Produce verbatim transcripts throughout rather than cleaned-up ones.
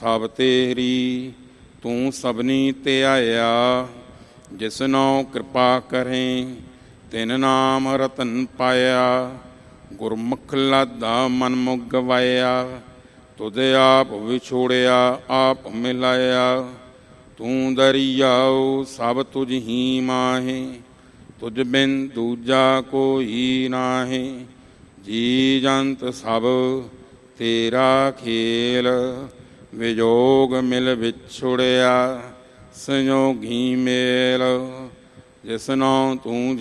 ਸਭ ਤੇਰੀ ਤੂੰ ਸਭਨੀ ਧਿਆਇਆ। ਜਿਸਨੋ ਕਿਰਪਾ ਕਰੇ ਤਿਨ ਨਾਮ ਰਤਨ ਪਾਇਆ। ਗੁਰਮੁਖ ਲਾਦਾ ਮਨ ਮੁਖ ਗਵਾਇਆ। ਤੁਧ ਆਪ ਵਿਛੋੜਿਆ ਆਪ ਮਿਲਾਇਆ। ਤੂੰ ਦਰਿਆਉ ਸਭ ਤੁਝ ਹੀ ਮਾਹੇ। ਤੁਝ ਬਿਨ ਦੂਜਾ ਕੋਈ ਨਾਹੀ। ਜੀ ਜੰਤ ਸਭ ਤੇਰਾ ਖੇਲ। ਵਿਜੋਗ ਮਿਲ ਵਿਛੁੜਿਆ ਸੰਜੋਗੀ ਮੇਲ। ਜਿਸਨੋ ਤੂੰ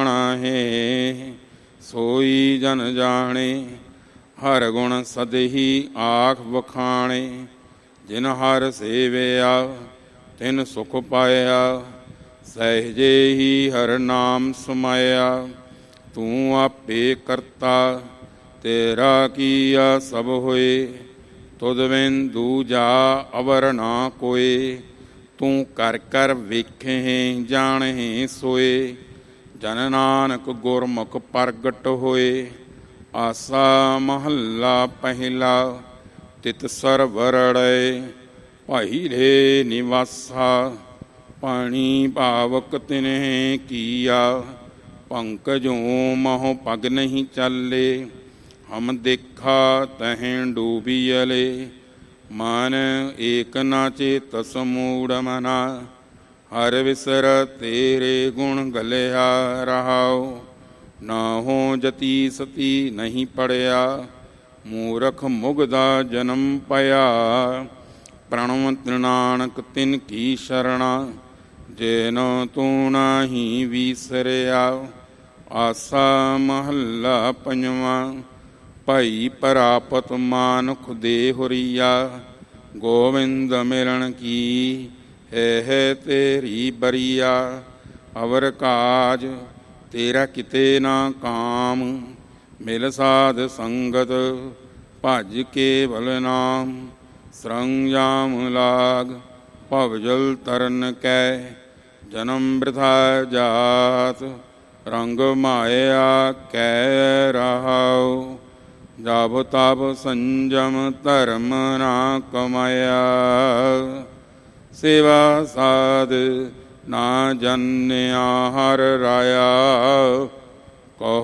ਜਾਣਹਿ ਸੋਈ ਜਨ ਜਾਣੇ। ਹਰ ਗੁਣ ਸਦਹੀ ਆਖ ਵਖਾਣੇ। ਜਿਨ ਹਰ ਸੇਵਿਆ ਤਿਨ ਸੁਖ ਪਾਇਆ। ਸਹਿਜੇ ਹੀ ਹਰ ਨਾਮ ਸਮਾਇਆ। ਤੂੰ ਆਪੇ ਕਰਤਾ ਤੇਰਾ ਕੀਆ ਸਭ ਹੋਏ। ਤੁਧ ਬਿਨ ਦੂਜਾ ਅਵਰ ਨਾ ਕੋਇ। ਤੂੰ ਕਰ ਕਰ ਵੇਖਹਿ ਜਾਣਹਿ ਸੋਏ। ਜਨ ਨਾਨਕ ਗੁਰਮੁਖ ਪ੍ਰਗਟ ਹੋਏ। ਆਸਾ ਮਹੱਲਾ ਪਹਿਲਾ। ਤਿਤ ਸਰਵਰੜੈ ਭਾਈ ਰੇ ਨਿਵਾਸਾ। ਪਾਣੀ ਭਾਵਕ ਤਿਨਹਿ ਕੀਆ। ਪੰਕਜੋ ਮਹੁ ਪਗ ਨਹੀਂ ਚਾਲੇ। ਹਮ ਦੇਖਾ ਤਹਿ ਡੂਬੀਅਲੇ। ਮਨ ਏਕ ਨਾ ਚੇਤਸ ਮੂੜ ਮਨਾ। ਹਰ ਵਿਸਰ ਤੇਰੇ ਗੁਣ ਗਲਿਆ ਰਹਾਉ। ਨਾਹੋ ਜਤੀ ਸਤੀ ਨਹੀਂ ਪੜਿਆ। ਮੂਰਖ ਮੁਗਦਾ ਜਨਮ ਪਾਇਆ। ਪ੍ਰਣਵੰਤ ਨਾਨਕ ਤਿਨ ਕੀ ਸ਼ਰਣਾ। ਜੇਨੋ ਤੂੰ ਨਾਹੀ ਵੀਸਰਿਆ। ਆਸਾ ਮਹੱਲਾ ਪੰਜਵਾਂ। ਭਾਈ ਪ੍ਰਾਪਤ ਮਾਨੁਖ ਦੇ ਹੁਰੀਆ। ਗੋਵਿੰਦ ਮਿਲਣ ਕੀ ਹੈ ਹੈ ਤੇਰੀ ਬਰੀਆ। ਅਵਰ ਕਾਜ ਤੇਰਾ ਕਿਤੇ ਨਾ ਕਾਮ। ਮਿਲ ਸਾਧ ਸੰਗਤ ਭਜ ਕੇਵਲ ਨਾਮ। ਸਰੰਜਾਮ ਲਾਗ ਭਵ ਜਲ ਤਰਨ ਕੈ। ਜਨਮ ਬ੍ਰਿਥਾ ਜਾਤ ਰੰਗ ਮਾਇਆ ਕੈ ਰਹਾਉ। ਜਬ ਤਬ ਸੰਜਮ ਧਰਮ ਨਾ ਕਮਾਇਆ। ਸੇਵਾ ਸਾਧ ਨਾ ਜਾਣਿਆ ਹਰ ਰਾਇਆ। ਕਹੋ